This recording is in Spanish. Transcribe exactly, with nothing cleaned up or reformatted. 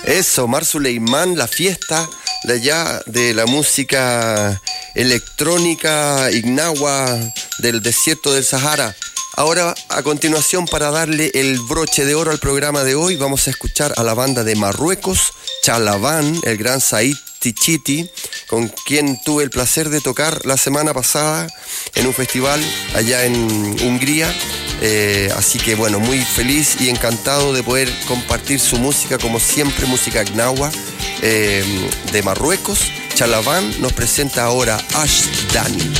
Eso, Mar Suleimán, la fiesta de allá de la música electrónica ignawa del desierto del Sahara. Ahora, a continuación, para darle el broche de oro al programa de hoy, vamos a escuchar a la banda de Marruecos, Chalaban, el gran Said Tichiti, con quien tuve el placer de tocar la semana pasada en un festival allá en Hungría. Eh, así que bueno, muy feliz y encantado de poder compartir su música, como siempre, música gnawa eh, de Marruecos. Chalaban nos presenta ahora Ash Dani.